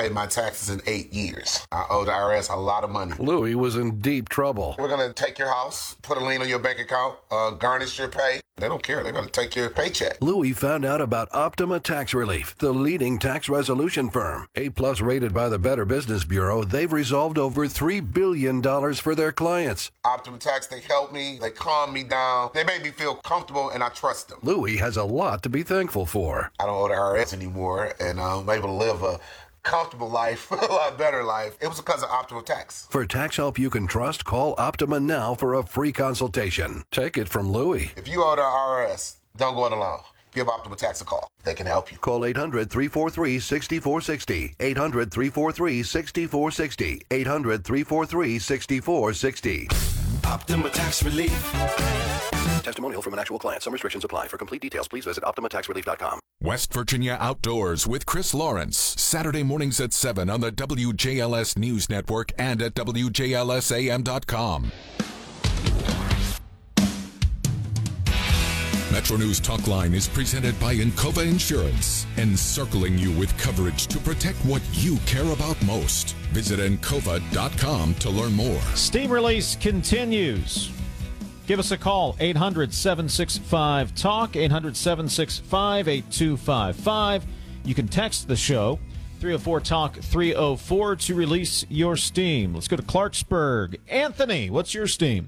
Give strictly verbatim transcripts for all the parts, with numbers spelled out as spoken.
paid my taxes in eight years. I owe the I R S a lot of money. Louis was in deep trouble. We're going to take your house, put a lien on your bank account, uh, garnish your pay. They don't care. They're going to take your paycheck. Louis found out about Optima Tax Relief, the leading tax resolution firm. A-plus rated by the Better Business Bureau, they've resolved over three billion dollars for their clients. Optima Tax, they helped me. They calmed me down. They made me feel comfortable, and I trust them. Louis has a lot to be thankful for. I don't owe the I R S anymore, and I'm able to live a comfortable life, a lot better life. It was because of Optima Tax. For tax help you can trust, call Optima now for a free consultation. Take it from Louis. If you owe the I R S, don't go it alone. Give Optima Tax a call. They can help you. Call eight hundred, three four three, six four six zero. eight hundred, three four three, six four six zero. eight hundred, three four three, six four six zero. Optima Tax Relief. Testimonial from an actual client. Some restrictions apply. For complete details, please visit optima tax relief dot com. West Virginia Outdoors with Chris Lawrence. Saturday mornings at seven on the W J L S News Network and at W J L S A M dot com. Metro News Talk Line is presented by Encova Insurance, encircling you with coverage to protect what you care about most. Visit encova dot com to learn more. Steam release continues. Give us a call, eight hundred, seven six five, talk, eight hundred, seven six five, eight two five five. You can text the show, three oh four talk, three oh four, to release your Steam. Let's go to Clarksburg. Anthony, what's your Steam?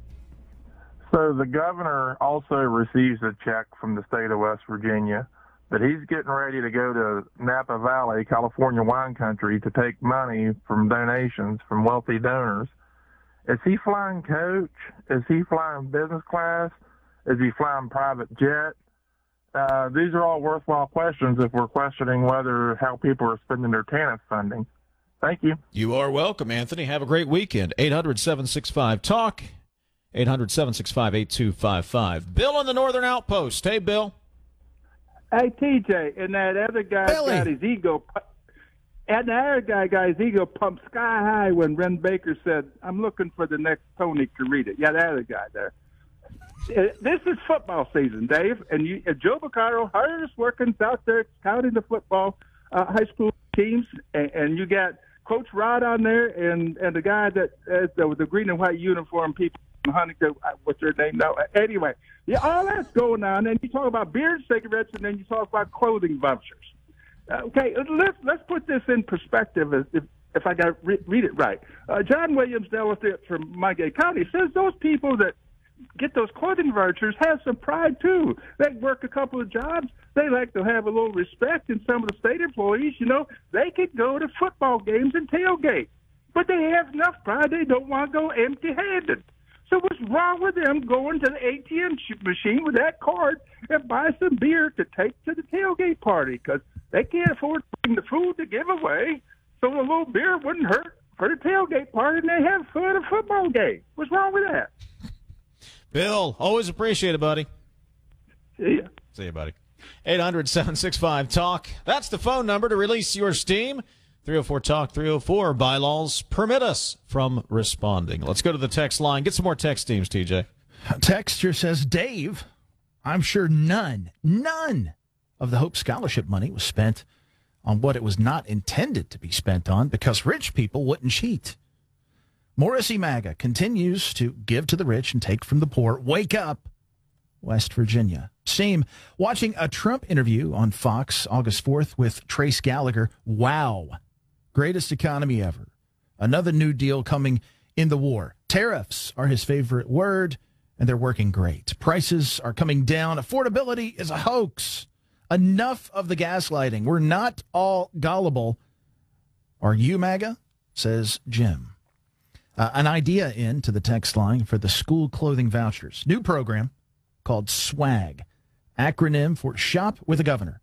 So the governor also receives a check from the state of West Virginia that he's getting ready to go to Napa Valley, California wine country, to take money from donations from wealthy donors. Is he flying coach? Is he flying business class? Is he flying private jet? Uh, these are all worthwhile questions if we're questioning whether how people are spending their TANF funding. Thank you. You are welcome, Anthony. Have a great weekend. eight hundred, seven six five, talk, eight hundred, seven six five, eight two five five. Bill on the Northern Outpost. Hey, Bill. Hey, T J, and that other guy Billy. got his ego And the other guy got his ego pumped sky high when Ren Baker said, I'm looking for the next Tony Carita. Yeah, the other guy there. Uh, This is football season, Dave, and you, uh, Joe Beccaro, hardest working out there scouting the football uh, high school teams, and, and you got Coach Rod on there, and, and the guy that uh, the, the green and white uniform people from Huntington, uh, what's their name now? Uh, anyway, yeah, all that's going on, and you talk about beer and cigarettes, and then you talk about clothing vouchers. Okay, let's let's put this in perspective. If if I got to re- read it right, uh, John Williams, delegate from Montague County, says those people that get those clothing vouchers have some pride too. They work a couple of jobs. They like to have a little respect. And some of the state employees, you know, they could go to football games and tailgate, but they have enough pride they don't want to go empty-handed. So what's wrong with them going to the A T M machine with that card and buy some beer to take to the tailgate party? Because they can't afford to bring the food to give away, so a little beer wouldn't hurt for the tailgate party, and they have fun at a football game. What's wrong with that? Bill, always appreciate it, buddy. See ya. See you, buddy. eight hundred, seven six five, talk. That's the phone number to release your Steam. three oh four talk, three oh four. Bylaws permit us from responding. Let's go to the text line. Get some more text teams, T J. Texture says, Dave, I'm sure none, none of the Hope Scholarship money was spent on what it was not intended to be spent on because rich people wouldn't cheat. Morrissey MAGA continues to give to the rich and take from the poor. Wake up, West Virginia. Steam, watching a Trump interview on Fox August fourth with Trace Gallagher. Wow. Greatest economy ever. Another new deal coming in the war. Tariffs are his favorite word, and they're working great. Prices are coming down. Affordability is a hoax. Enough of the gaslighting. We're not all gullible. Are you, MAGA? Says Jim. Uh, an idea in to the text line for the school clothing vouchers. New program called SWAG. Acronym for Shop with a Governor.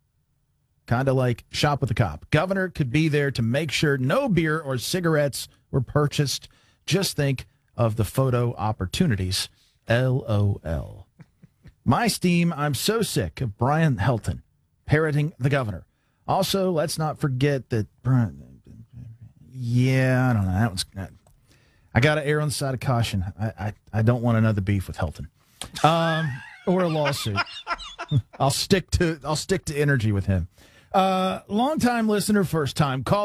Kind of like Shop with a Cop. Governor could be there to make sure no beer or cigarettes were purchased. Just think of the photo opportunities. L O L. My Steam, I'm so sick of Brian Helton parroting the governor. Also, let's not forget that Brian, yeah, I don't know. That one's, I got to err on the side of caution. I, I, I don't want another beef with Helton. Um, or a lawsuit. I'll stick to I'll stick to energy with him. Uh, long time listener, first time call.